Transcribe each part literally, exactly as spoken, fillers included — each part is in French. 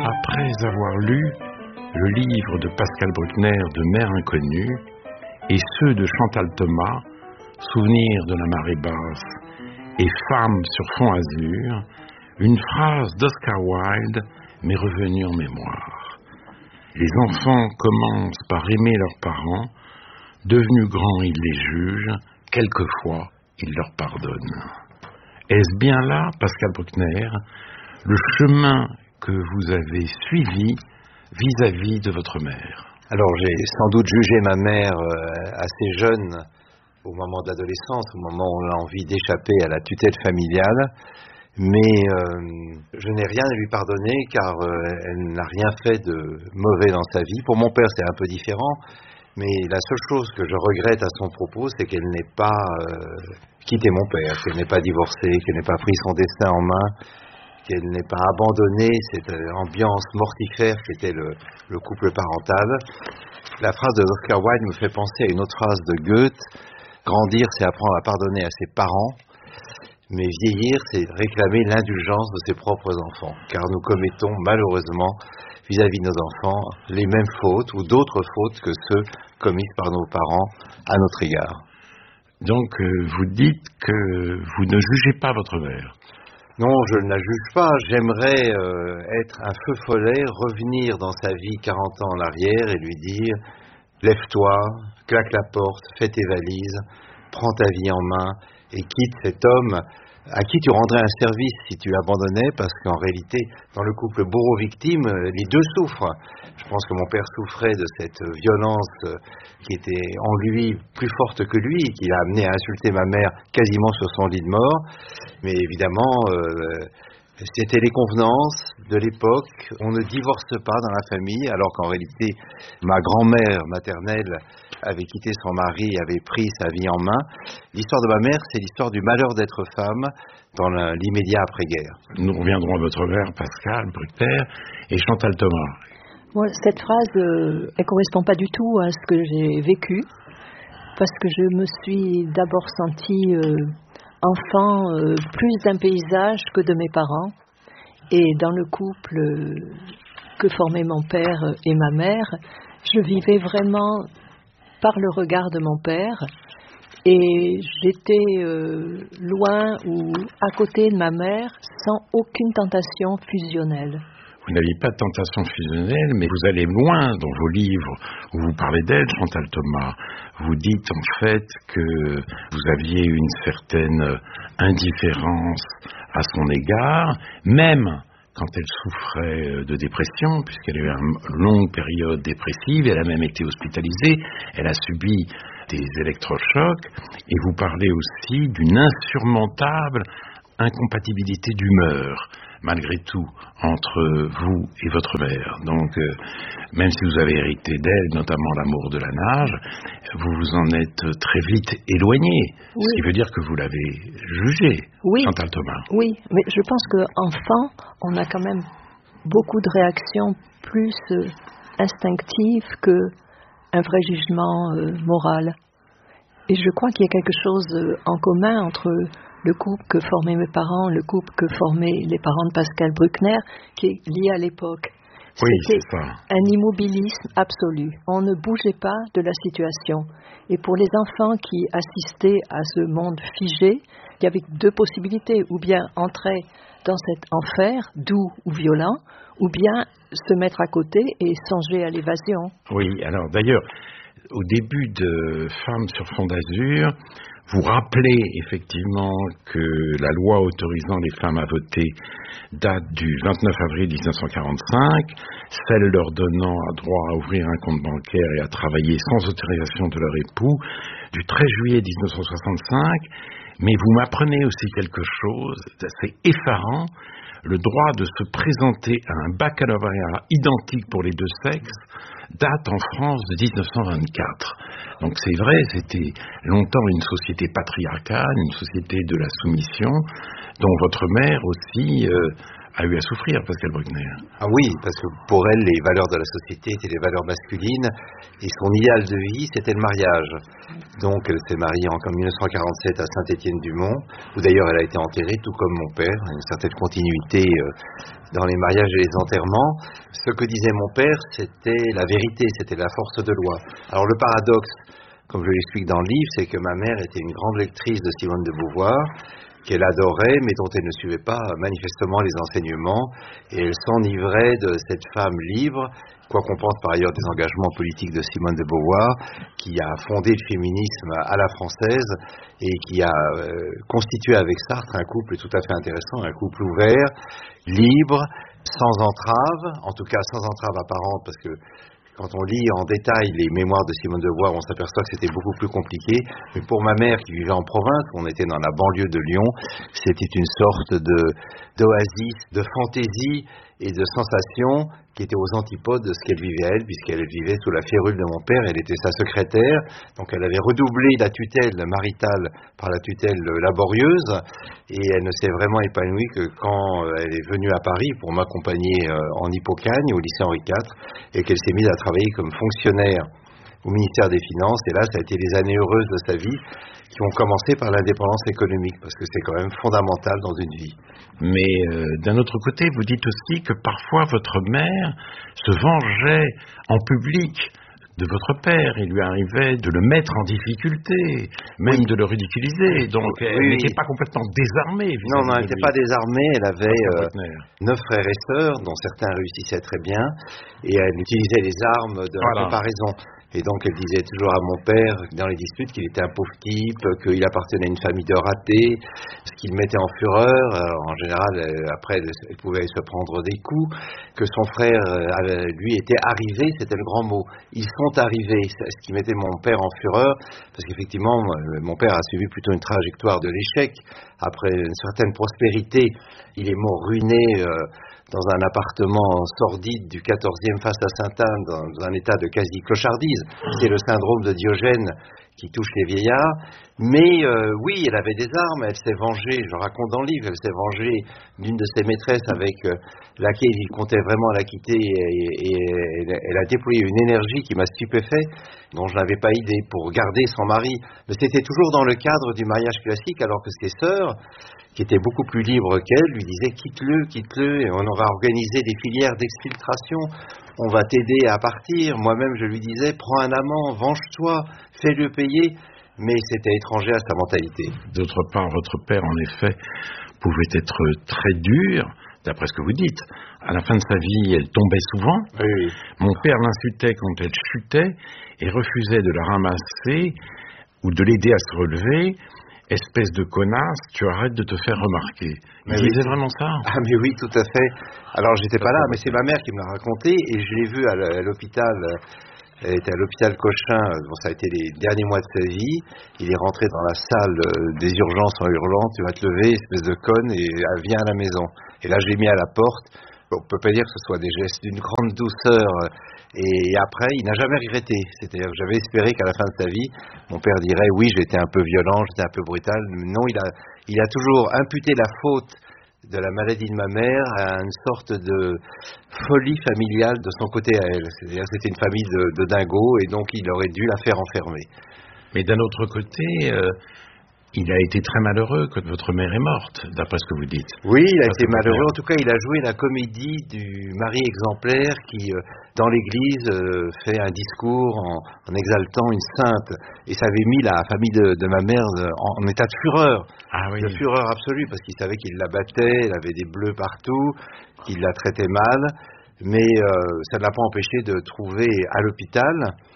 Après avoir lu le livre de Pascal Bruckner de Mère inconnue et ceux de Chantal Thomas, Souvenirs de la marée basse et Femmes sur fond azur, une phrase d'Oscar Wilde m'est revenue en mémoire. Les enfants commencent par aimer leurs parents, devenus grands ils les jugent, quelquefois ils leur pardonnent. Est-ce bien là, Pascal Bruckner, le chemin que vous avez suivi vis-à-vis de votre mère? Alors j'ai sans doute jugé ma mère euh, assez jeune, au moment de l'adolescence, au moment où on a envie d'échapper à la tutelle familiale, mais euh, je n'ai rien à lui pardonner car euh, elle n'a rien fait de mauvais dans sa vie. Pour mon père c'est un peu différent, mais la seule chose que je regrette à son propos, c'est qu'elle n'ait pas euh, quitté mon père, qu'elle n'ait pas divorcé, qu'elle n'ait pas pris son destin en main, qu'elle n'ait pas abandonné cette ambiance mortifère qu'était le, le couple parental. La phrase de Oscar Wilde me fait penser à une autre phrase de Goethe: grandir, c'est apprendre à pardonner à ses parents, mais vieillir, c'est réclamer l'indulgence de ses propres enfants, car nous commettons malheureusement vis-à-vis de nos enfants les mêmes fautes ou d'autres fautes que ceux commises par nos parents à notre égard. Donc euh, vous dites que vous ne jugez pas votre mère? Non, je ne la juge pas. J'aimerais euh, être un feu follet, revenir dans sa vie quarante ans en arrière et lui dire: lève-toi, claque la porte, fais tes valises, prends ta vie en main et quitte cet homme à qui tu rendrais un service si tu l'abandonnais, parce qu'en réalité, dans le couple bourreau-victime, les deux souffrent. Je pense que mon père souffrait de cette violence qui était en lui plus forte que lui, qui l'a amené à insulter ma mère quasiment sur son lit de mort. Mais évidemment, euh, c'était les convenances de l'époque. On ne divorce pas dans la famille, alors qu'en réalité, ma grand-mère maternelle avait quitté son mari, avait pris sa vie en main. L'histoire de ma mère, c'est l'histoire du malheur d'être femme dans l'immédiat après-guerre. Nous reviendrons à votre mère, Pascal Bruckner, et Chantal Thomas. Moi, cette phrase, euh, elle correspond pas du tout à ce que j'ai vécu, parce que je me suis d'abord sentie euh, enfant euh, plus d'un paysage que de mes parents, et dans le couple euh, que formaient mon père et ma mère, je vivais vraiment par le regard de mon père, et j'étais euh, loin ou à côté de ma mère sans aucune tentation fusionnelle. Vous n'aviez pas de tentation fusionnelle, mais vous allez loin dans vos livres où vous parlez d'elle, Chantal Thomas. Vous dites en fait que vous aviez une certaine indifférence à son égard, même quand elle souffrait de dépression, puisqu'elle a eu une longue période dépressive, elle a même été hospitalisée, elle a subi des électrochocs, et vous parlez aussi d'une insurmontable incompatibilité d'humeur, malgré tout, entre vous et votre mère. Donc, euh, même si vous avez hérité d'elle, notamment l'amour de la nage, vous vous en êtes très vite éloigné, oui. Ce qui veut dire que vous l'avez jugée, oui. Chantal Thomas. Oui, mais je pense qu'enfant, on a quand même beaucoup de réactions plus euh, instinctives qu'un vrai jugement euh, moral. Et je crois qu'il y a quelque chose euh, en commun entre le couple que formaient mes parents, le couple que formaient les parents de Pascal Bruckner, qui est lié à l'époque. Oui, C'était c'est ça. Un immobilisme absolu. On ne bougeait pas de la situation. Et pour les enfants qui assistaient à ce monde figé, il y avait deux possibilités. Ou bien entrer dans cet enfer, doux ou violent, ou bien se mettre à côté et songer à l'évasion. Oui, alors d'ailleurs, au début de Femmes sur fond d'azur, vous rappelez effectivement que la loi autorisant les femmes à voter date du vingt-neuf avril mille neuf cent quarante-cinq, celle leur donnant droit à ouvrir un compte bancaire et à travailler sans autorisation de leur époux du treize juillet mille neuf cent soixante-cinq, mais vous m'apprenez aussi quelque chose d'assez effarant, le droit de se présenter à un baccalauréat identique pour les deux sexes date en France de mille neuf cent vingt-quatre. Donc c'est vrai, c'était longtemps une société patriarcale, une société de la soumission, dont votre mère aussi euh, a eu à souffrir, Pascal Bruckner. Ah oui, parce que pour elle, les valeurs de la société étaient les valeurs masculines, et son idéal de vie, c'était le mariage. Donc, elle s'est mariée en mille neuf cent quarante-sept à Saint-Étienne-du-Mont, où d'ailleurs elle a été enterrée, tout comme mon père, une certaine continuité euh, dans les mariages et les enterrements. Ce que disait mon père, c'était la vérité, c'était la force de loi. Alors, le paradoxe, comme je l'explique dans le livre, c'est que ma mère était une grande lectrice de Simone de Beauvoir, qu'elle adorait, mais dont elle ne suivait pas manifestement les enseignements, et elle s'enivrait de cette femme libre, quoi qu'on pense par ailleurs des engagements politiques de Simone de Beauvoir, qui a fondé le féminisme à la française, et qui a euh, constitué avec Sartre un couple tout à fait intéressant, un couple ouvert, libre, sans entrave, en tout cas sans entrave apparente, parce que quand on lit en détail les mémoires de Simone de Beauvoir, on s'aperçoit que c'était beaucoup plus compliqué. Mais pour ma mère qui vivait en province, on était dans la banlieue de Lyon, c'était une sorte de, d'oasis, de fantaisie et de sensation qui était aux antipodes de ce qu'elle vivait elle, puisqu'elle vivait sous la férule de mon père, elle était sa secrétaire, donc elle avait redoublé la tutelle maritale par la tutelle laborieuse, et elle ne s'est vraiment épanouie que quand elle est venue à Paris pour m'accompagner en Hippocagne, au lycée Henri quatre, et qu'elle s'est mise à travailler comme fonctionnaire au ministère des Finances, et là ça a été les années heureuses de sa vie, qui ont commencé par l'indépendance économique, parce que c'est quand même fondamental dans une vie. Mais euh, d'un autre côté, vous dites aussi que parfois votre mère se vengeait en public de votre père. Il lui arrivait de le mettre en difficulté, même oui. de le ridiculiser. Donc oui, elle oui. n'était pas complètement désarmée. Non, non, elle n'était pas désarmée. Elle avait euh, neuf frères et sœurs, dont certains réussissaient très bien, et elle utilisait les armes de voilà. la comparaison. Et donc elle disait toujours à mon père, dans les disputes, qu'il était un pauvre type, qu'il appartenait à une famille de ratés, ce qui le mettait en fureur. En général, après, elle pouvait se prendre des coups, que son frère, lui, était arrivé, c'était le grand mot. Ils sont arrivés, ce qui mettait mon père en fureur, parce qu'effectivement, mon père a suivi plutôt une trajectoire de l'échec. Après une certaine prospérité, il est mort ruiné euh, dans un appartement sordide du quatorzième face à Sainte-Anne, dans un état de quasi-clochardise. C'est le syndrome de Diogène qui touche les vieillards. Mais euh, oui, elle avait des armes, elle s'est vengée, je raconte dans le livre, elle s'est vengée d'une de ses maîtresses avec euh, laquelle il comptait vraiment la quitter, et, et, et elle a déployé une énergie qui m'a stupéfait, dont je n'avais pas idée, pour garder son mari. Mais c'était toujours dans le cadre du mariage classique, alors que ses sœurs, qui étaient beaucoup plus libres qu'elle, lui disaient « quitte-le, quitte-le, et on aura organisé des filières d'exfiltration, on va t'aider à partir ». Moi-même, je lui disais « prends un amant, venge-toi, fais-le payer ». Mais c'était étranger à sa mentalité. D'autre part, votre père, en effet, pouvait être très dur, d'après ce que vous dites. À la fin de sa vie, elle tombait souvent. Oui, oui. Mon père l'insultait quand elle chutait et refusait de la ramasser ou de l'aider à se relever. Espèce de connasse, tu arrêtes de te faire remarquer. Il mais disait oui. vraiment ça? Ah mais oui, tout à fait. Alors j'étais pas là, mais c'est ma mère qui me l'a raconté, et je l'ai vu à l'hôpital. Elle était à l'hôpital Cochin, bon, ça a été les derniers mois de sa vie. Il est rentré dans la salle des urgences en hurlant « Tu vas te lever, espèce de conne, et viens à la maison ». Et là, je l'ai mis à la porte. Bon, on ne peut pas dire que ce soit des gestes d'une grande douceur. Et après, il n'a jamais regretté. C'est-à-dire que j'avais espéré qu'à la fin de sa vie, mon père dirait « Oui, j'étais un peu violent, j'étais un peu brutal ». Non, il a, il a toujours imputé la faute de la maladie de ma mère à une sorte de folie familiale de son côté à elle. C'est-à-dire que c'était une famille de, de dingos, et donc il aurait dû la faire enfermer. Mais d'un autre côté, euh, il a été très malheureux quand votre mère est morte, d'après ce que vous dites. Oui, il a été malheureux. En tout cas, il a joué la comédie du mari exemplaire qui, euh, dans l'église, euh, fait un discours en, en exaltant une sainte. Et ça avait mis la famille de, de ma mère en, en état de fureur. Ah oui. De fureur absolue, parce qu'il savait qu'il la battait, elle avait des bleus partout, qu'il la traitait mal. Mais euh, ça ne l'a pas empêché de trouver à l'hôpital,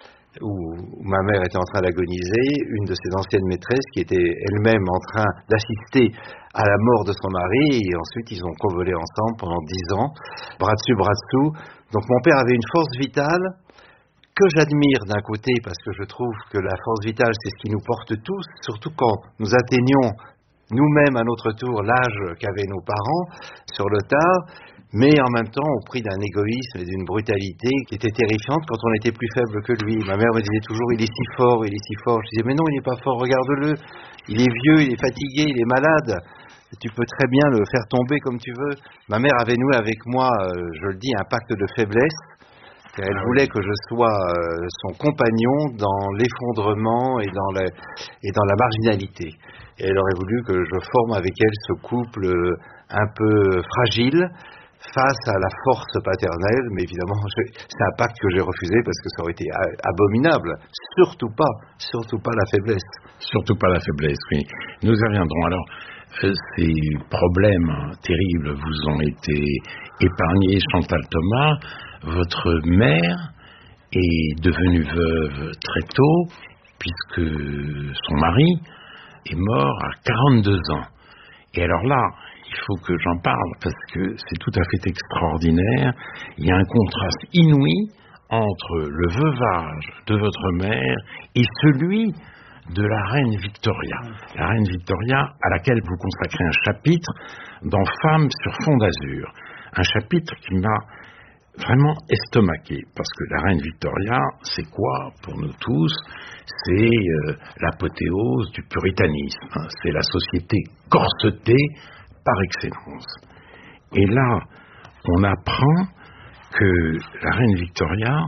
où ma mère était en train d'agoniser, une de ses anciennes maîtresses qui était elle-même en train d'assister à la mort de son mari, et ensuite ils ont convolé ensemble pendant dix ans, bras dessus, bras dessous. Donc mon père avait une force vitale que j'admire d'un côté, parce que je trouve que la force vitale, c'est ce qui nous porte tous, surtout quand nous atteignons nous-mêmes à notre tour l'âge qu'avaient nos parents sur le tard, mais en même temps au prix d'un égoïsme et d'une brutalité qui était terrifiante quand on était plus faible que lui. Ma mère me disait toujours « il est si fort, il est si fort ». Je disais « mais non, il n'est pas fort, regarde-le, il est vieux, il est fatigué, il est malade ». tu peux très bien le faire tomber comme tu veux. Ma mère avait noué avec moi, euh, je le dis, un pacte de faiblesse. Car elle ah voulait oui. que je sois euh, son compagnon dans l'effondrement et dans, la, et dans la marginalité. Et elle aurait voulu que je forme avec elle ce couple euh, un peu fragile face à la force paternelle. Mais évidemment, je, c'est un pacte que j'ai refusé parce que ça aurait été abominable. Surtout pas, surtout pas la faiblesse. Surtout pas la faiblesse, oui. Nous y reviendrons. Alors, euh, ces problèmes terribles vous ont été épargnés, Chantal Thomas. Votre mère est devenue veuve très tôt, puisque son mari est mort à quarante-deux ans. Et alors là, il faut que j'en parle, parce que c'est tout à fait extraordinaire. Il y a un contraste inouï entre le veuvage de votre mère et celui de la reine Victoria. La reine Victoria, à laquelle vous consacrez un chapitre dans Femmes sur fond d'azur. Un chapitre qui m'a vraiment estomaqué, parce que la reine Victoria, c'est quoi pour nous tous? C'est euh, l'apothéose du puritanisme, hein, c'est la société corsetée par excellence. Et là, on apprend que la reine Victoria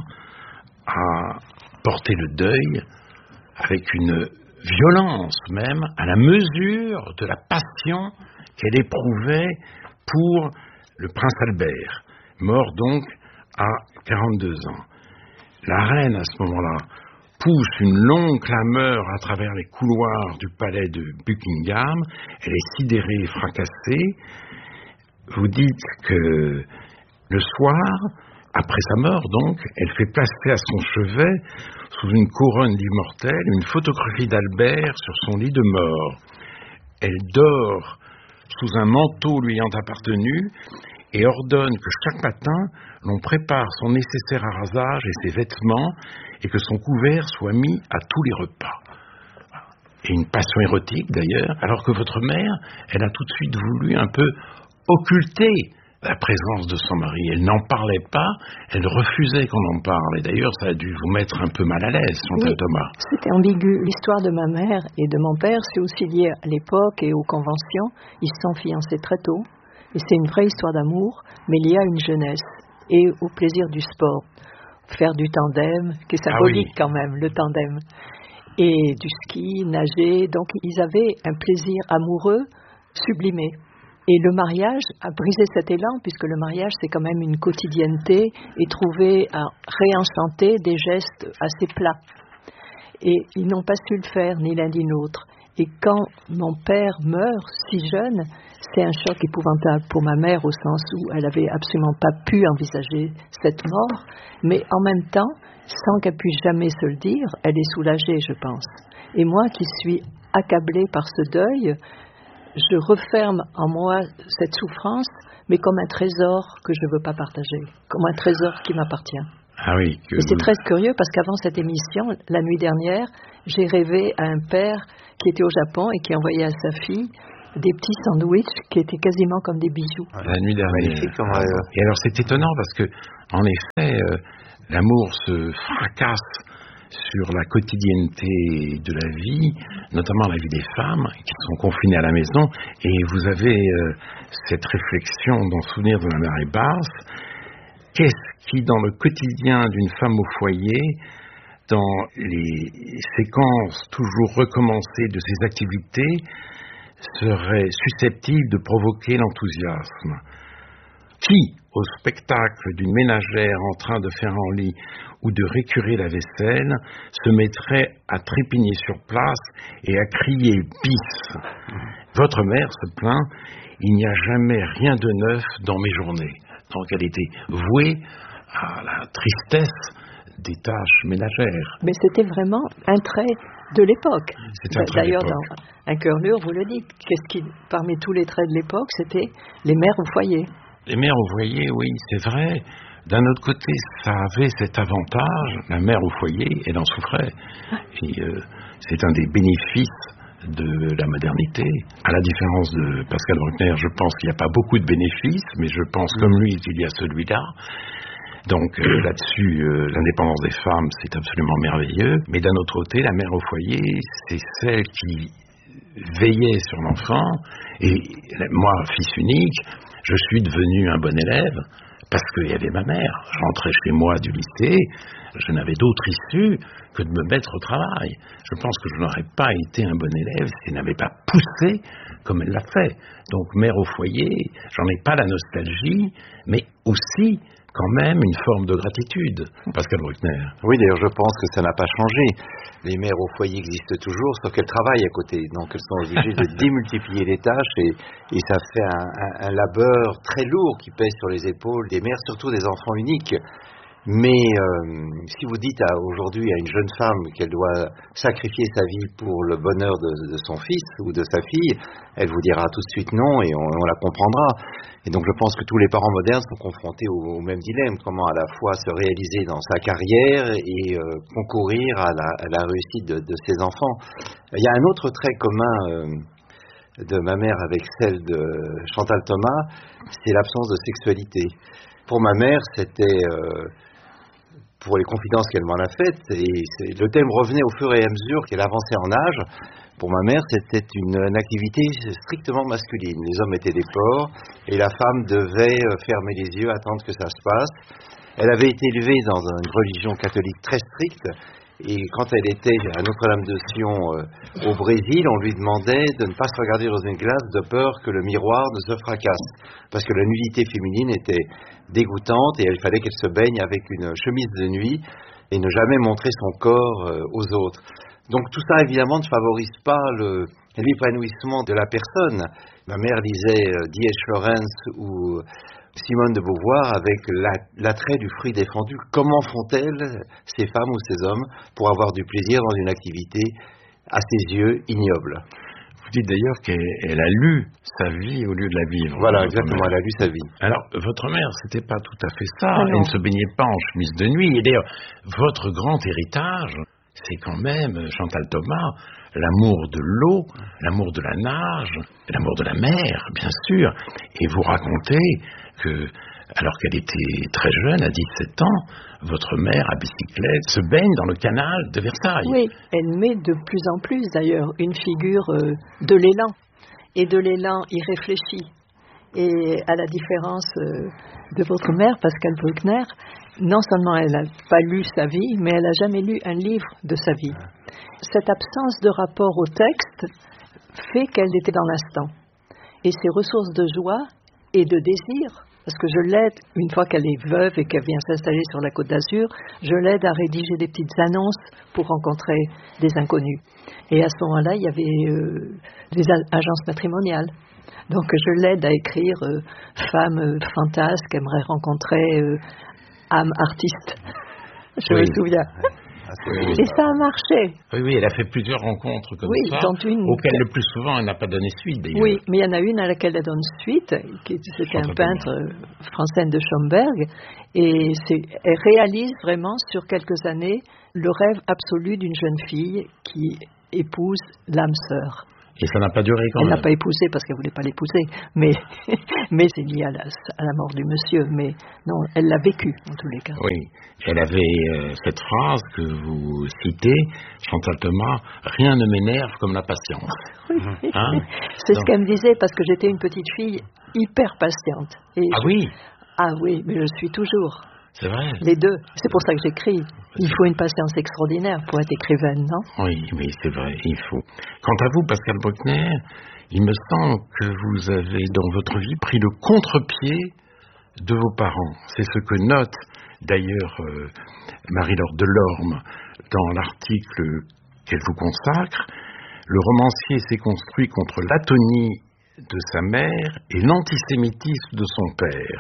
a porté le deuil avec une violence même, à la mesure de la passion qu'elle éprouvait pour le prince Albert, mort donc à quarante-deux ans. La reine, à ce moment-là, pousse une longue clameur à travers les couloirs du palais de Buckingham. Elle est sidérée et fracassée. Vous dites que le soir, après sa mort donc, elle fait placer à son chevet, sous une couronne d'immortel, une photographie d'Albert sur son lit de mort. Elle dort sous un manteau lui ayant appartenu et ordonne que chaque matin, l'on prépare son nécessaire arrasage et ses vêtements et que son couvert soit mis à tous les repas. Et une passion érotique d'ailleurs, alors que votre mère, elle a tout de suite voulu un peu occulter la présence de son mari. Elle n'en parlait pas, elle refusait qu'on en parle. Et d'ailleurs, ça a dû vous mettre un peu mal à l'aise, Chantal oui, Thomas. C'était ambigu. L'histoire de ma mère et de mon père, c'est aussi lié à l'époque et aux conventions. Ils se sont fiancés très tôt. Et c'est une vraie histoire d'amour, mais liée à une jeunesse et au plaisir du sport. Faire du tandem, qui est symbolique ah oui. quand même, le tandem. Et du ski, nager. Donc, ils avaient un plaisir amoureux sublimé. Et le mariage a brisé cet élan, puisque le mariage, c'est quand même une quotidienneté et trouver à réenchanter des gestes assez plats. Et ils n'ont pas su le faire, ni l'un ni l'autre. Et quand mon père meurt si jeune, c'est un choc épouvantable pour ma mère, au sens où elle n'avait absolument pas pu envisager cette mort, mais en même temps, sans qu'elle puisse jamais se le dire, elle est soulagée, je pense. Et moi qui suis accablée par ce deuil, je referme en moi cette souffrance, mais comme un trésor que je ne veux pas partager, comme un trésor qui m'appartient. Ah oui. Et c'est très curieux parce qu'avant cette émission, la nuit dernière, j'ai rêvé à un père qui était au Japon et qui envoyait à sa fille des petits sandwichs qui étaient quasiment comme des bijoux. La nuit dernière. Et alors c'est étonnant parce que, en effet, euh, l'amour se fracasse sur la quotidienneté de la vie, notamment la vie des femmes qui sont confinées à la maison. Et vous avez euh, cette réflexion dans Souvenir de la marée basse. Qu'est-ce qui, dans le quotidien d'une femme au foyer, dans les séquences toujours recommencées de ses activités, serait susceptible de provoquer l'enthousiasme? Qui, au spectacle d'une ménagère en train de faire un lit ou de récurer la vaisselle, se mettrait à trépigner sur place et à crier « bis ». Votre mère se plaint « il n'y a jamais rien de neuf dans mes journées ». Donc elle était vouée à la tristesse des tâches ménagères. Mais c'était vraiment un trait de l'époque. C'est un trait D'ailleurs, de l'époque. Dans Un cœur lourd, vous le dites, qu'est-ce qui, parmi tous les traits de l'époque, c'était les mères au foyer. Les mères au foyer, oui, c'est vrai. D'un autre côté, ça avait cet avantage, la mère au foyer, elle en souffrait. Et euh, c'est un des bénéfices de la modernité. À la différence de Pascal Bruckner, je pense qu'il n'y a pas beaucoup de bénéfices, mais je pense comme lui qu'il y a celui-là. Donc euh, là-dessus, euh, l'indépendance des femmes, c'est absolument merveilleux. Mais d'un autre côté, la mère au foyer, c'est celle qui veillait sur l'enfant. Et moi, fils unique, je suis devenu un bon élève parce qu'il y avait ma mère. Je rentrais chez moi du lycée, je n'avais d'autre issue que de me mettre au travail. Je pense que je n'aurais pas été un bon élève si elle n'avait pas poussé comme elle l'a fait. Donc, mère au foyer, j'en ai pas la nostalgie, mais aussi, quand même, une forme de gratitude. Pascal Bruckner. Oui, d'ailleurs, je pense que ça n'a pas changé. Les mères au foyer existent toujours, sauf qu'elles travaillent à côté. Donc, elles sont obligées de démultiplier les tâches et, et ça fait un, un, un labeur très lourd qui pèse sur les épaules des mères, surtout des enfants uniques. Mais euh, si vous dites à, aujourd'hui à une jeune femme qu'elle doit sacrifier sa vie pour le bonheur de, de son fils ou de sa fille, elle vous dira tout de suite non et on, on la comprendra. Et donc je pense que tous les parents modernes sont confrontés au, au même dilemme, comment à la fois se réaliser dans sa carrière et euh, concourir à la, à la réussite de, de ses enfants. Il y a un autre trait commun euh, de ma mère avec celle de Chantal Thomas, c'est l'absence de sexualité. Pour ma mère, c'était... Euh, pour les confidences qu'elle m'en a faites, et c'est, le thème revenait au fur et à mesure qu'elle avançait en âge. Pour ma mère, c'était une, une activité strictement masculine. Les hommes étaient des porcs, et la femme devait fermer les yeux, attendre que ça se passe. Elle avait été élevée dans une religion catholique très stricte, et quand elle était à Notre-Dame-de-Sion euh, au Brésil, on lui demandait de ne pas se regarder dans une glace de peur que le miroir ne se fracasse. Parce que la nudité féminine était dégoûtante et il fallait qu'elle se baigne avec une chemise de nuit et ne jamais montrer son corps euh, aux autres. Donc tout ça évidemment ne favorise pas le, l'épanouissement de la personne. Ma mère lisait euh, D H Lawrence ou Simone de Beauvoir avec la, l'attrait du fruit défendu. Comment font-elles, ces femmes ou ces hommes, pour avoir du plaisir dans une activité à ses yeux ignoble? Vous dites d'ailleurs qu'elle a lu sa vie au lieu de la vivre. Voilà, exactement, mère. Elle a lu sa vie. Alors, votre mère, c'était pas tout à fait ça. Ah elle ne se baignait pas en chemise de nuit. Et d'ailleurs, votre grand héritage, c'est quand même, Chantal Thomas, l'amour de l'eau, l'amour de la nage, l'amour de la mer, bien sûr. Et vous racontez que, alors qu'elle était très jeune, à dix-sept ans, votre mère, à bicyclette, se baigne dans le canal de Versailles. Oui, elle met de plus en plus, d'ailleurs, une figure euh, de l'élan. Et de l'élan irréfléchi. Et à la différence euh, de votre mère, Pascal Bruckner, non seulement elle n'a pas lu sa vie, mais elle n'a jamais lu un livre de sa vie. Cette absence de rapport au texte fait qu'elle était dans l'instant. Et ses ressources de joie et de désir, parce que je l'aide, une fois qu'elle est veuve et qu'elle vient s'installer sur la Côte d'Azur, je l'aide à rédiger des petites annonces pour rencontrer des inconnus. Et à ce moment-là, il y avait euh, des a- agences matrimoniales. Donc je l'aide à écrire euh, femme euh, fantasque, aimerait rencontrer euh, âme artiste. Je oui. me souviens. Oui. Et ça a marché. Oui, oui, elle a fait plusieurs rencontres comme oui, ça, dont une... auxquelles le plus souvent elle n'a pas donné suite d'ailleurs. Oui, mais il y en a une à laquelle elle donne suite, qui c'était un peintre euh, français de Schomberg, et c'est, elle réalise vraiment sur quelques années le rêve absolu d'une jeune fille qui épouse l'âme sœur. Et ça n'a pas duré quand elle même. Elle n'a pas épousé parce qu'elle ne voulait pas l'épouser, mais, mais c'est lié à la, à la mort du monsieur. Mais non, elle l'a vécu en tous les cas. Oui, elle avait euh, cette phrase que vous citez, Chantal Thomas, rien ne m'énerve comme la patience. Oui. Hein? C'est Donc... ce qu'elle me disait parce que j'étais une petite fille hyper patiente. Et ah je... oui Ah oui, mais je suis toujours. C'est vrai. Les deux. C'est pour ça que j'écris. Il faut une patience extraordinaire pour être écrivaine, non? Oui, oui, c'est vrai, il faut. Quant à vous, Pascal Bruckner, il me semble que vous avez, dans votre vie, pris le contre-pied de vos parents. C'est ce que note, d'ailleurs, euh, Marie-Laure Delorme dans l'article qu'elle vous consacre. Le romancier s'est construit contre l'atonie de sa mère et l'antisémitisme de son père.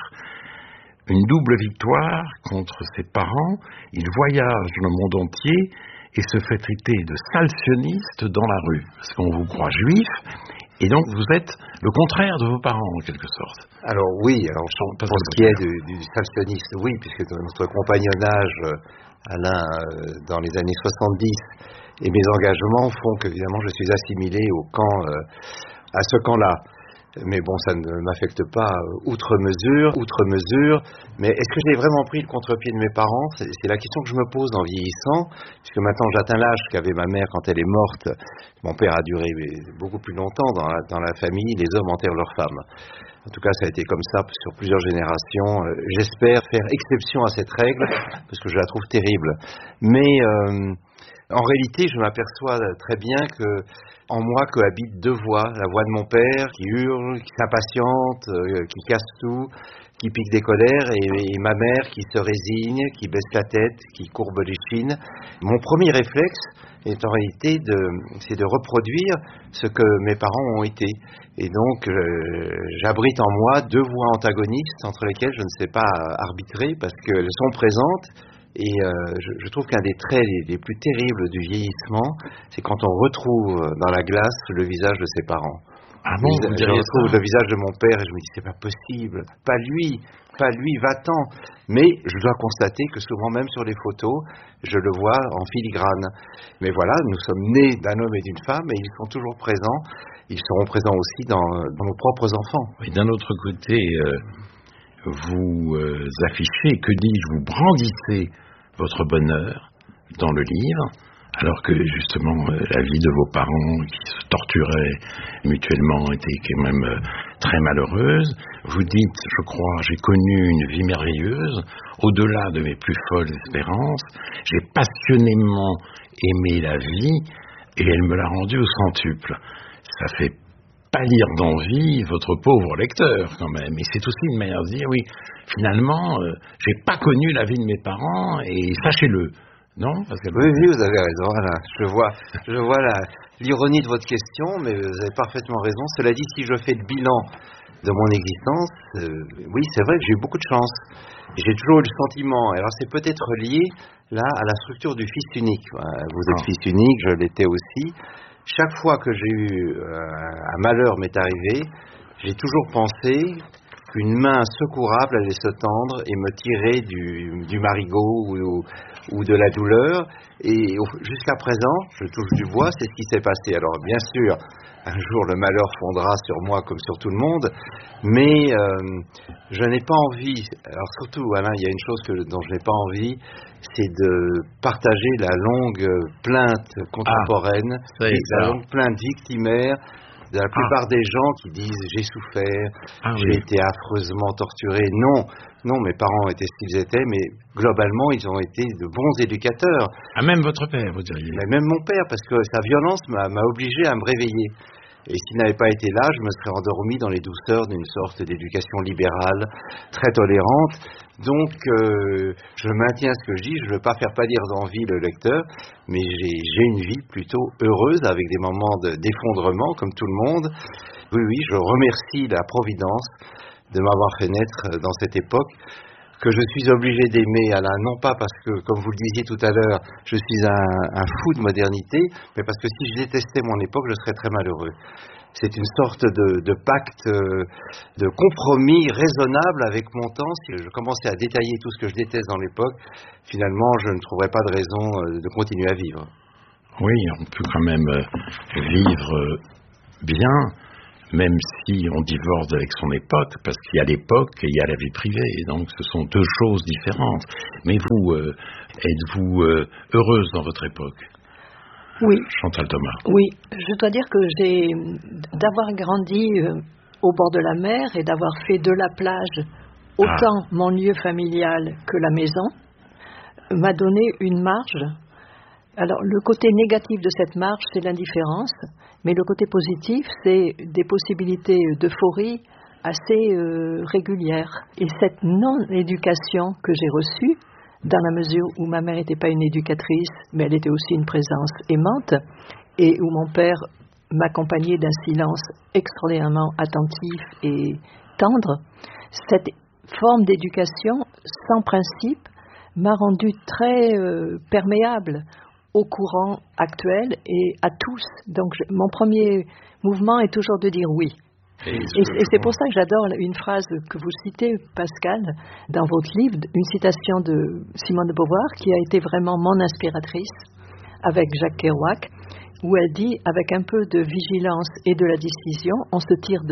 Une double victoire contre ses parents, il voyage dans le monde entier et se fait traiter de salsioniste dans la rue, parce qu'on vous croit juif, et donc vous êtes le contraire de vos parents en quelque sorte. Alors oui, alors, pour ce qui est du, du salsioniste, oui, puisque dans notre compagnonnage, Alain, dans les années soixante-dix, et mes engagements font qu'évidemment je suis assimilé au camp, euh, à ce camp-là. Mais bon, ça ne m'affecte pas outre mesure, outre mesure. Mais est-ce que j'ai vraiment pris le contre-pied de mes parents ? c'est, c'est la question que je me pose en vieillissant, puisque maintenant j'atteins l'âge qu'avait ma mère quand elle est morte. Mon père a duré beaucoup plus longtemps dans la, dans la famille, les hommes enterrent leurs femmes. En tout cas, ça a été comme ça sur plusieurs générations. Euh, j'espère faire exception à cette règle, parce que je la trouve terrible. Mais euh, en réalité, je m'aperçois très bien que en moi cohabitent deux voix. La voix de mon père qui hurle, qui s'impatiente, euh, qui casse tout, qui pique des colères, et, et ma mère qui se résigne, qui baisse la tête, qui courbe les chines. Mon premier réflexe est en réalité de, c'est de reproduire ce que mes parents ont été. Et donc, euh, j'abrite en moi deux voix antagonistes entre lesquelles je ne sais pas arbitrer parce qu'elles sont présentes. Et euh, je, je trouve qu'un des traits les, les plus terribles du vieillissement, c'est quand on retrouve dans la glace le visage de ses parents. Ah bon, je, je retrouve ça. Le visage de mon père et je me dis c'est pas possible, pas lui, pas lui, va-t'en. Mais je dois constater que souvent même sur les photos, je le vois en filigrane. Mais voilà, nous sommes nés d'un homme et d'une femme et ils sont toujours présents. Ils seront présents aussi dans, dans nos propres enfants. Et d'un autre côté, euh, vous euh, affichez, que dis-je, vous brandissez votre bonheur dans le livre, alors que justement euh, la vie de vos parents qui se torturaient mutuellement était quand même euh, très malheureuse. Vous dites, je crois, j'ai connu une vie merveilleuse, au-delà de mes plus folles espérances. J'ai passionnément aimé la vie et elle me l'a rendue au centuple. Ça fait pâlir d'envie votre pauvre lecteur quand même. Et c'est aussi une manière de dire, oui, finalement, euh, j'ai pas connu la vie de mes parents et sachez-le. Non parce que... Oui, oui, vous avez raison. Voilà. Je vois, je vois la, l'ironie de votre question, mais vous avez parfaitement raison. Cela dit, si je fais le bilan de mon existence, euh, oui, c'est vrai que j'ai eu beaucoup de chance. J'ai toujours eu le sentiment, alors c'est peut-être lié là à la structure du fils unique. Vous êtes ah. fils unique, je l'étais aussi. Chaque fois que j'ai eu euh, un malheur m'est arrivé, j'ai toujours pensé qu'une main secourable allait se tendre et me tirer du, du marigot ou, ou de la douleur. Et jusqu'à présent, je touche du bois, c'est ce qui s'est passé. Alors bien sûr, un jour le malheur fondra sur moi comme sur tout le monde, mais euh, je n'ai pas envie, alors surtout Alain, il y a une chose que, dont je n'ai pas envie, c'est de partager la longue plainte contemporaine, ah, la longue plainte victimaire de la plupart ah. des gens qui disent j'ai souffert, ah, j'ai oui. été affreusement torturé. Non, non, mes parents étaient ce qu'ils étaient, mais globalement ils ont été de bons éducateurs. Ah, même votre père, vous diriez. Mais même mon père, parce que sa violence m'a, m'a obligé à me réveiller. Et s'il n'avait pas été là, je me serais endormi dans les douceurs d'une sorte d'éducation libérale, très tolérante. Donc, euh, je maintiens ce que je dis, je ne veux pas faire pâlir d'envie le lecteur, mais j'ai, j'ai une vie plutôt heureuse, avec des moments de, d'effondrement, comme tout le monde. Oui, oui, je remercie la Providence de m'avoir fait naître dans cette époque, que je suis obligé d'aimer, Alain, non pas parce que, comme vous le disiez tout à l'heure, je suis un, un fou de modernité, mais parce que si je détestais mon époque, je serais très malheureux. C'est une sorte de, de pacte, de compromis raisonnable avec mon temps. Si je commençais à détailler tout ce que je déteste dans l'époque, finalement, je ne trouverais pas de raison de continuer à vivre. Oui, on peut quand même vivre bien, même si on divorce avec son époque, parce qu'il y a l'époque et il y a la vie privée, donc ce sont deux choses différentes. Mais vous, euh, êtes-vous euh, heureuse dans votre époque ? Oui. Chantal Thomas. Oui, je dois dire que j'ai, d'avoir grandi euh, au bord de la mer et d'avoir fait de la plage autant ah. mon lieu familial que la maison, m'a donné une marge. Alors, le côté négatif de cette marge, c'est l'indifférence, mais le côté positif, c'est des possibilités d'euphorie assez euh, régulières. Et cette non-éducation que j'ai reçue, dans la mesure où ma mère n'était pas une éducatrice, mais elle était aussi une présence aimante, et où mon père m'accompagnait d'un silence extraordinairement attentif et tendre, cette forme d'éducation sans principe m'a rendue très euh, perméable au courant actuel et à tous. Donc je, mon premier mouvement est toujours de dire oui. Et, et, et c'est pour ça que j'adore une phrase que vous citez, Pascal, dans votre livre, une citation de Simone de Beauvoir qui a été vraiment mon inspiratrice avec Jacques Kerouac, où elle dit « Avec un peu de vigilance et de la décision, on se tire de tout ».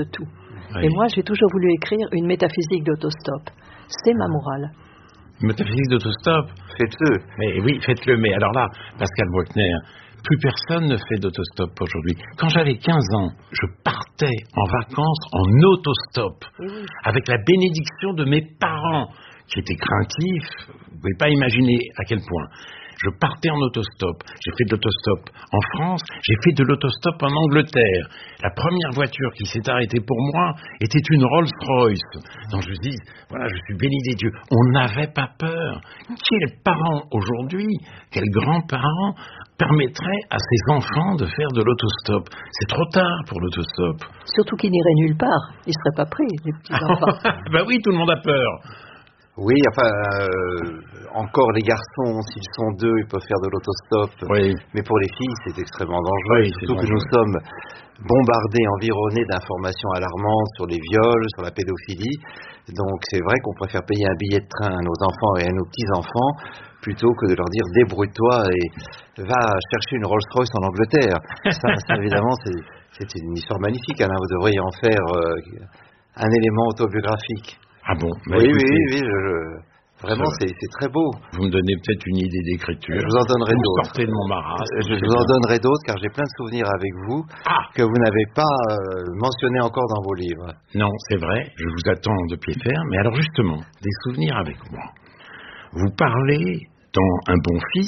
Oui. Et moi, j'ai toujours voulu écrire une métaphysique d'autostop. C'est ma morale. Une métaphysique d'autostop? Faites-le. Mais oui, faites-le. Mais alors là, Pascal Bruckner, plus personne ne fait d'autostop aujourd'hui. Quand j'avais quinze ans, je partais en vacances en autostop, oui. avec la bénédiction de mes parents, qui étaient craintifs. Vous ne pouvez pas imaginer à quel point. Je partais en autostop. J'ai fait de l'autostop en France, j'ai fait de l'autostop en Angleterre. La première voiture qui s'est arrêtée pour moi était une Rolls-Royce. Donc je me dis, voilà, je suis béni des dieux. On n'avait pas peur. Quels parents aujourd'hui, quels grands-parents permettraient à ses enfants de faire de l'autostop? C'est trop tard pour l'autostop. Surtout qu'ils n'iraient nulle part. Ils ne seraient pas pris, les petits-enfants. Ben oui, tout le monde a peur. Oui, enfin, euh, encore les garçons, s'ils sont deux, ils peuvent faire de l'autostop. Oui. Mais pour les filles, c'est extrêmement dangereux. Oui, surtout dangereux. que nous sommes bombardés, environnés d'informations alarmantes sur les viols, sur la pédophilie. Donc c'est vrai qu'on préfère payer un billet de train à nos enfants et à nos petits-enfants plutôt que de leur dire débrouille-toi et va chercher une Rolls-Royce en Angleterre. Ça, ça évidemment, c'est, c'est une histoire magnifique, Alain. Vous devriez en faire euh, un élément autobiographique. Ah bon? Oui, oui, oui, oui, je, je, vraiment, c'est, c'est très beau. Vous me donnez peut-être une idée d'écriture. Je vous en donnerai vous d'autres. Sortez de mon marasme. Je vous en donnerai d'autres, car j'ai plein de souvenirs avec vous ah. que vous n'avez pas euh, mentionnés encore dans vos livres. Non, c'est vrai, je vous attends de pied ferme. Mais alors justement, des souvenirs avec moi. Vous parlez dans Un bon fils,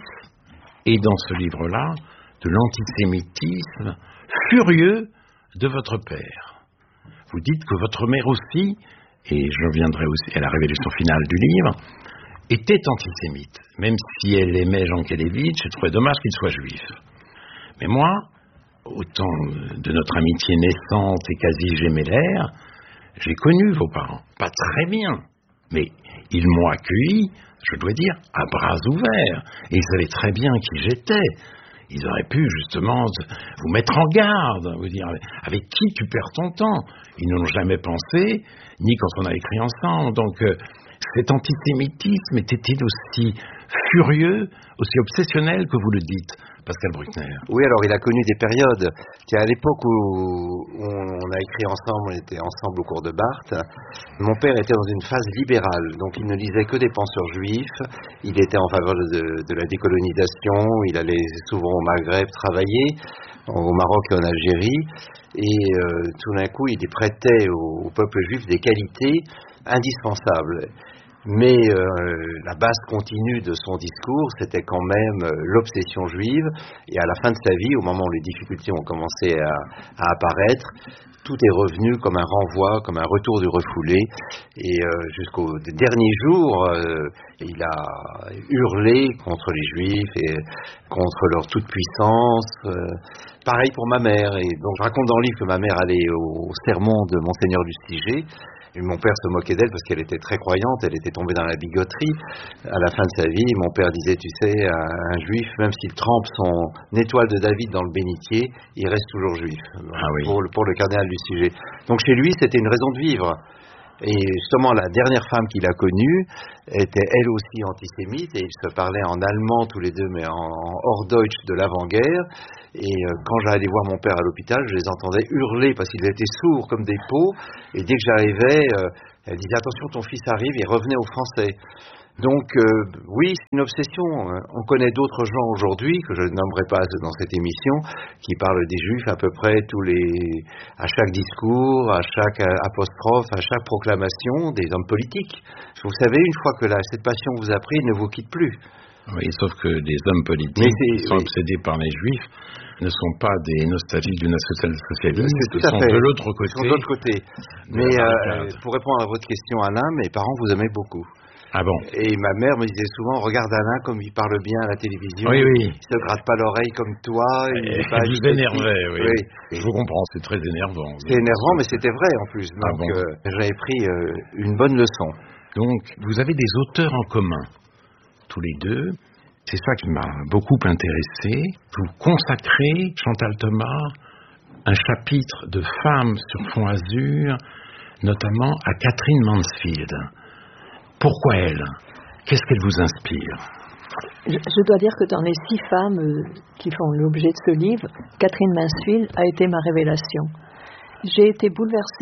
et dans ce livre-là, de l'antisémitisme furieux de votre père. Vous dites que votre mère aussi, et je reviendrai aussi à la révélation finale du livre, était antisémite. Même si elle aimait Jean Kelevitch, je trouvais dommage qu'il soit juif. Mais moi, au temps de notre amitié naissante et quasi gémellaire, j'ai connu vos parents. Pas très bien, mais ils m'ont accueilli, je dois dire, à bras ouverts. Et ils savaient très bien qui j'étais. Ils auraient pu justement vous mettre en garde, vous dire avec qui tu perds ton temps. Ils n'ont jamais pensé, ni quand on a écrit ensemble. Donc euh, cet antisémitisme était-il aussi furieux, aussi obsessionnel que vous le dites, Pascal Bruckner? Oui, alors il a connu des périodes. Tiens, à l'époque où on a écrit ensemble, on était ensemble au cours de Barthes, mon père était dans une phase libérale, donc il ne lisait que des penseurs juifs, il était en faveur de, de la décolonisation, il allait souvent au Maghreb travailler, au Maroc et en Algérie, et euh, tout d'un coup il prêtait au, au peuple juif des qualités indispensables. Mais euh, la base continue de son discours, c'était quand même euh, l'obsession juive. Et à la fin de sa vie, au moment où les difficultés ont commencé à, à apparaître, tout est revenu comme un renvoi, comme un retour du refoulé. Et euh, jusqu'aux derniers jours, euh, il a hurlé contre les Juifs et contre leur toute-puissance. Euh, pareil pour ma mère. Et donc je raconte dans le livre que ma mère allait au sermon de Monseigneur Lustiger. Et mon père se moquait d'elle parce qu'elle était très croyante, elle était tombée dans la bigoterie à la fin de sa vie. Mon père disait, tu sais, un, un juif, même s'il trempe son étoile de David dans le bénitier, il reste toujours juif. Ah oui. pour, pour le cardinal Lustiger. Donc chez lui, c'était une raison de vivre. Et justement, la dernière femme qu'il a connue était elle aussi antisémite, et ils se parlaient en allemand tous les deux, mais en, en Hors-Deutsch de l'avant-guerre. Et euh, quand j'allais voir mon père à l'hôpital, je les entendais hurler parce qu'ils étaient sourds comme des pots. Et dès que j'arrivais, euh, elle disait attention, ton fils arrive, et revenait au français. Donc euh, oui, c'est une obsession. On connaît d'autres gens aujourd'hui, que je ne nommerai pas dans cette émission, qui parlent des Juifs à peu près tous les, à chaque discours, à chaque apostrophe, à chaque proclamation, des hommes politiques. Vous savez, une fois que la, cette passion vous a pris, ne vous quitte plus. Oui, sauf que les hommes politiques qui sont oui. obsédés par les Juifs ne sont pas des nostalgiques du national-socialisme, ils sont fait. de l'autre côté. Ils sont de l'autre côté. Mais euh, pour répondre à votre question, Alain, mes parents vous aimaient beaucoup. Ah bon? Et ma mère me disait souvent, regarde Alain comme il parle bien à la télévision, oui, oui. il se gratte pas l'oreille comme toi. Il est pas vous énervait, oui. oui. Je vous comprends, c'est très énervant. C'est énervant, mais c'était vrai en plus. Donc ah bon. euh, j'avais pris euh, une bonne leçon. Donc vous avez des auteurs en commun, tous les deux. C'est ça qui m'a beaucoup intéressé. Vous consacrez, Chantal Thomas, un chapitre de Femmes sur fond azur, notamment à Catherine Mansfield. Pourquoi elle? Qu'est-ce qu'elle vous inspire? je, je dois dire que dans les six femmes euh, qui font l'objet de ce livre, Catherine Mansfield a été ma révélation. J'ai été bouleversée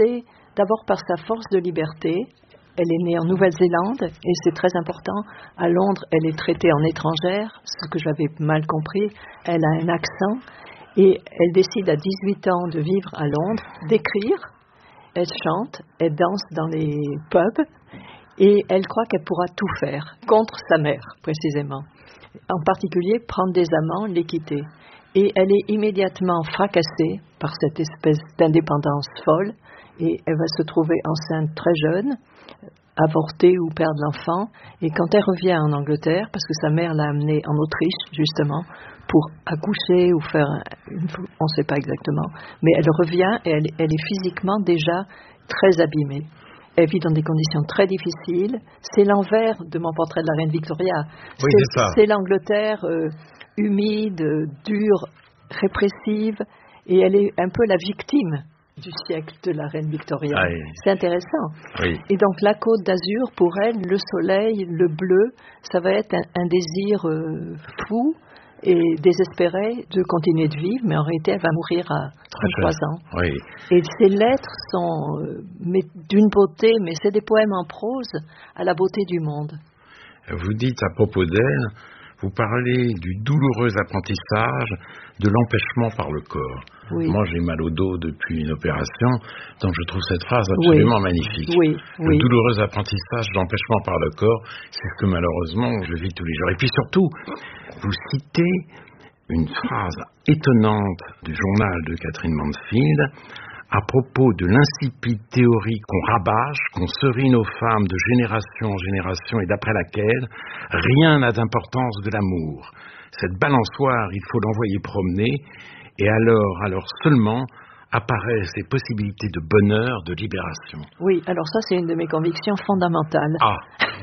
D'abord par sa force de liberté. Elle est née en Nouvelle-Zélande et c'est très important. À Londres, elle est traitée en étrangère, ce que j'avais mal compris. Elle a un accent et elle décide à dix-huit ans de vivre à Londres, d'écrire. Elle chante, elle danse dans les pubs et elle croit qu'elle pourra tout faire, contre sa mère précisément. En particulier, prendre des amants, les quitter. Et elle est immédiatement fracassée par cette espèce d'indépendance folle et elle va se trouver enceinte très jeune, avorter ou perdre l'enfant. Et quand elle revient en Angleterre, parce que sa mère l'a amenée en Autriche justement pour accoucher ou faire, une, on ne sait pas exactement, mais elle revient et elle, elle est physiquement déjà très abîmée. Elle vit dans des conditions très difficiles. C'est l'envers de mon portrait de la reine Victoria. Oui, c'est, c'est ça. C'est l'Angleterre euh, humide, dure, répressive, et elle est un peu la victime du siècle de la reine Victoria. Ah, oui. C'est intéressant. Oui. Et donc la Côte d'Azur, pour elle, le soleil, le bleu, ça va être un, un désir euh, fou et désespéré de continuer de vivre, mais en réalité, elle va mourir à trente-trois ans. Oui. Et ses lettres sont euh, mais d'une beauté, mais c'est des poèmes en prose à la beauté du monde. Vous dites à propos d'elle, vous parlez du douloureux apprentissage de l'empêchement par le corps. Oui. Moi, j'ai mal au dos depuis une opération, donc je trouve cette phrase absolument oui. magnifique. Oui, le oui. douloureux apprentissage de l'empêchement par le corps, c'est ce que malheureusement je vis tous les jours. Et puis surtout, vous citez une phrase étonnante du journal de Catherine Mansfield à propos de l'insipide théorie qu'on rabâche, qu'on serine aux femmes de génération en génération et d'après laquelle rien n'a d'importance de l'amour. Cette balançoire, il faut l'envoyer promener et alors, alors seulement apparaissent les possibilités de bonheur, de libération. Oui, alors ça c'est une de mes convictions fondamentales. Ah.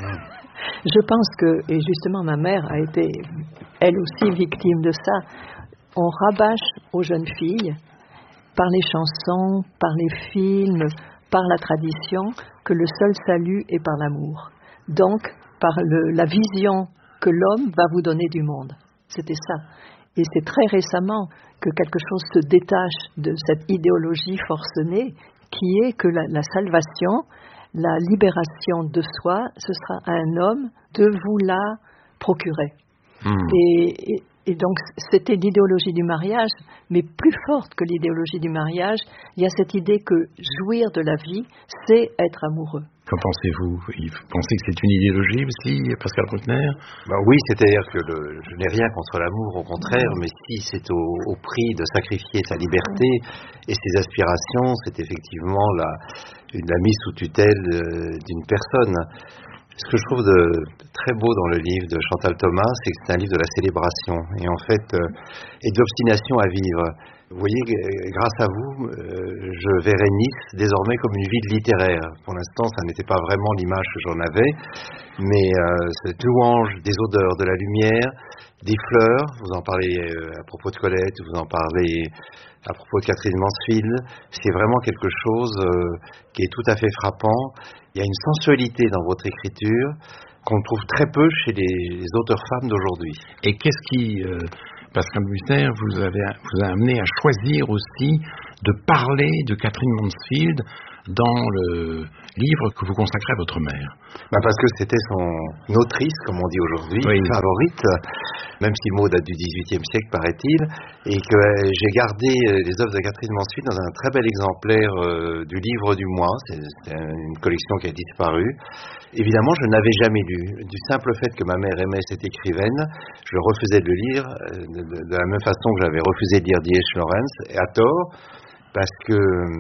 Je pense que, et justement ma mère a été elle aussi victime de ça, on rabâche aux jeunes filles par les chansons, par les films, par la tradition, que le seul salut est par l'amour. Donc, par le, la vision que l'homme va vous donner du monde. C'était ça. Et c'est très récemment que quelque chose se détache de cette idéologie forcenée qui est que la, la salvation, la libération de soi, ce sera à un homme de vous la procurer. Mmh. Et, et, et donc, c'était l'idéologie du mariage, mais plus forte que l'idéologie du mariage, il y a cette idée que jouir de la vie, c'est être amoureux. Qu'en pensez-vous? Vous pensez que c'est une idéologie aussi, Pascal Bruckner? Ben oui, c'est-à-dire que le, je n'ai rien contre l'amour, au contraire, mais si c'est au, au prix de sacrifier sa liberté et ses aspirations, c'est effectivement la, la mise sous tutelle d'une personne. Ce que je trouve de très beau dans le livre de Chantal Thomas, c'est que c'est un livre de la célébration et en fait euh, et de l'obstination à vivre. Vous voyez, grâce à vous, euh, je verrai Nice désormais comme une ville littéraire. Pour l'instant, ça n'était pas vraiment l'image que j'en avais, mais euh, cette louange des odeurs, de la lumière, des fleurs, vous en parlez euh, à propos de Colette, vous en parlez à propos de Catherine Mansfield, c'est vraiment quelque chose euh, qui est tout à fait frappant. Il y a une sensualité dans votre écriture qu'on trouve très peu chez les, les auteurs femmes d'aujourd'hui. Et qu'est-ce qui... Euh... Pascal Bruckner, vous avez vous a amené à choisir aussi de parler de Catherine Mansfield dans le livre que vous consacrez à votre mère. Ben parce que c'était son autrice, comme on dit aujourd'hui, oui. favorite, même si le mot date du dix-huitième siècle, paraît-il, et que j'ai gardé les œuvres de Catherine Mansfield dans un très bel exemplaire euh, du livre du mois. C'est, c'est une collection qui a disparu. Évidemment, je n'avais jamais lu. Du simple fait que ma mère aimait cette écrivaine, je refusais de le lire, de, de, de la même façon que j'avais refusé de lire D H Lawrence, et à tort, parce que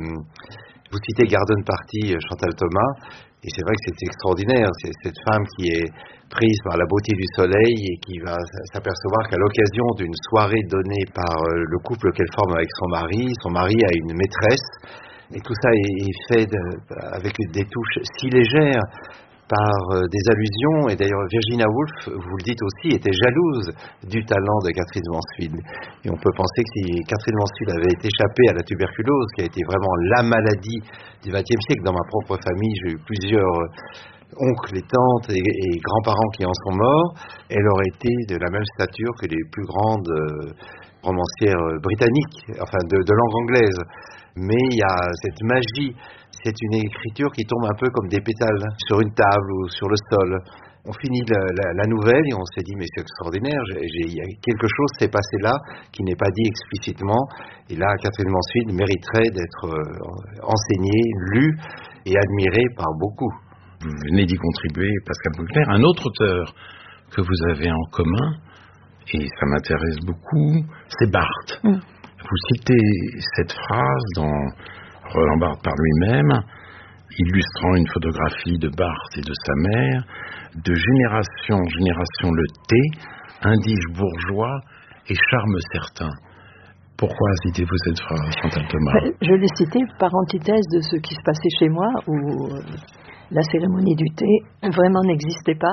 vous citez Garden Party, Chantal Thomas, et c'est vrai que c'est extraordinaire, c'est cette femme qui est prise par la beauté du soleil et qui va s'apercevoir qu'à l'occasion d'une soirée donnée par le couple qu'elle forme avec son mari, son mari a une maîtresse, et tout ça est fait de, avec des touches si légères, par des allusions, et d'ailleurs Virginia Woolf, vous le dites aussi, était jalouse du talent de Catherine Mansfield. Et on peut penser que si Catherine Mansfield avait échappé à la tuberculose, qui a été vraiment la maladie du vingtième siècle, dans ma propre famille, j'ai eu plusieurs oncles et tantes et, et grands-parents qui en sont morts, elle aurait été de la même stature que les plus grandes euh, romancières britanniques, enfin de, de langue anglaise. Mais il y a cette magie, C'est une écriture qui tombe un peu comme des pétales sur une table ou sur le sol. On finit la, la, la nouvelle et on s'est dit mais c'est extraordinaire, j'ai, j'ai, quelque chose s'est passé là qui n'est pas dit explicitement, et là Catherine Mansfield mériterait d'être euh, enseignée, lue et admirée par beaucoup. Vous venez d'y contribuer, Pascal Bruckner. Un autre auteur que vous avez en commun, et ça m'intéresse beaucoup, c'est Barthes. Mm. Vous citez cette phrase dans Roland Barthes par lui-même, illustrant une photographie de Barthes et de sa mère: de génération en génération le thé, indige bourgeois et charme certain. Pourquoi citez-vous cette phrase, Chantal Thomas? Je l'ai citée par antithèse de ce qui se passait chez moi, où la cérémonie du thé vraiment n'existait pas.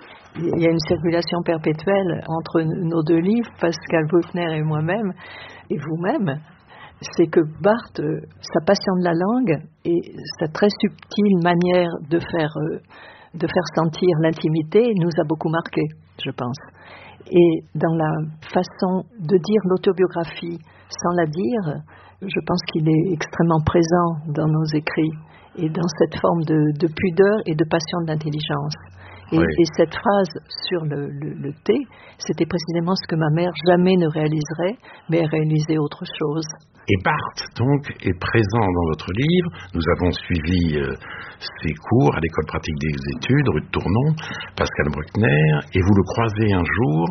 Il y a une circulation perpétuelle entre nos deux livres, Pascal Bruckner et moi-même, et vous-même. C'est que Barthes, sa passion de la langue et sa très subtile manière de faire, de faire sentir l'intimité nous a beaucoup marqués, je pense. Et dans la façon de dire l'autobiographie sans la dire, je pense qu'il est extrêmement présent dans nos écrits et dans cette forme de, de pudeur et de passion de l'intelligence. Et, oui. et cette phrase sur le, le, le thé, c'était précisément ce que ma mère jamais ne réaliserait, mais elle réalisait autre chose. Et Barthes, donc, est présent dans votre livre. Nous avons suivi euh, ses cours à l'École pratique des études, rue de Tournon, Pascal Bruckner, et vous le croisez un jour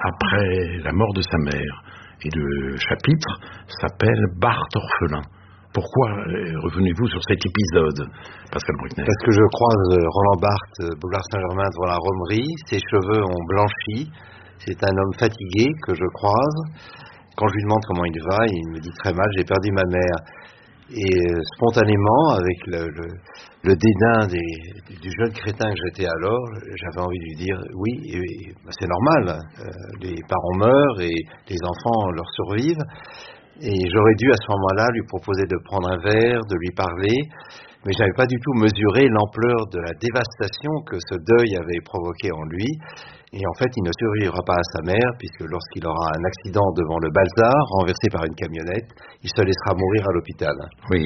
après la mort de sa mère. Et le chapitre s'appelle Barthes orphelin. Pourquoi revenez-vous sur cet épisode, Pascal Bruckner? Parce que je croise Roland Barthes, boulevard Saint-Germain, devant la Romerie. Ses cheveux ont blanchi. C'est un homme fatigué que je croise. Quand je lui demande comment il va, il me dit très mal, j'ai perdu ma mère. Et euh, spontanément, avec le, le, le dédain des, du jeune crétin que j'étais alors, j'avais envie de lui dire oui, et, et, bah, c'est normal. Euh, les parents meurent et les enfants leur survivent. Et j'aurais dû à ce moment-là lui proposer de prendre un verre, de lui parler, mais je n'avais pas du tout mesuré l'ampleur de la dévastation que ce deuil avait provoqué en lui. Et en fait, il ne survivra pas à sa mère, puisque lorsqu'il aura un accident devant le Balzar, renversé par une camionnette, il se laissera mourir à l'hôpital. Oui,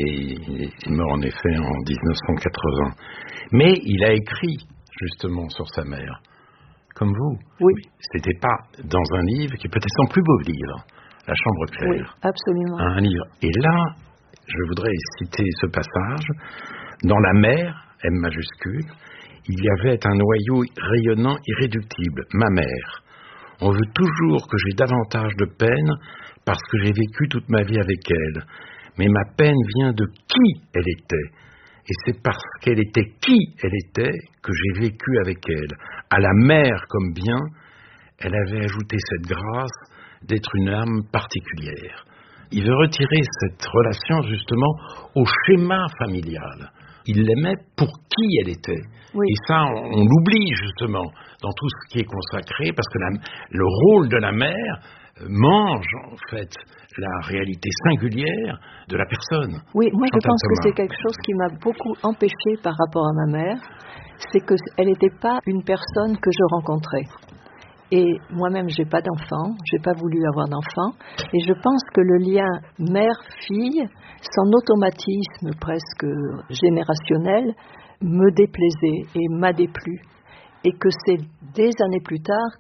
et il meurt en effet en dix-neuf cent quatre-vingts. Mais il a écrit justement sur sa mère, comme vous. Oui. C'était pas dans un livre qui est peut-être son plus beau livre, La Chambre claire. Oui, absolument. Un livre. Et là, je voudrais citer ce passage. Dans la mer, M majuscule, il y avait un noyau rayonnant irréductible, ma mère. On veut toujours que j'ai davantage de peine parce que j'ai vécu toute ma vie avec elle. Mais ma peine vient de qui elle était. Et c'est parce qu'elle était qui elle était que j'ai vécu avec elle. À la mère comme bien, elle avait ajouté cette grâce d'être une âme particulière. Il veut retirer cette relation justement au schéma familial. Il l'aimait pour qui elle était. Oui. Et ça, on, on l'oublie justement dans tout ce qui est consacré, parce que la, le rôle de la mère mange en fait la réalité singulière de la personne. Oui, moi Chantal je pense Thomas. Que c'est quelque chose qui m'a beaucoup empêchée par rapport à ma mère, c'est qu'elle n'était pas une personne que je rencontrais. Et moi-même, j'ai pas d'enfant, j'ai pas voulu avoir d'enfant, et je pense que le lien mère-fille, son automatisme presque générationnel, me déplaisait et m'a déplu. Et que c'est des années plus tard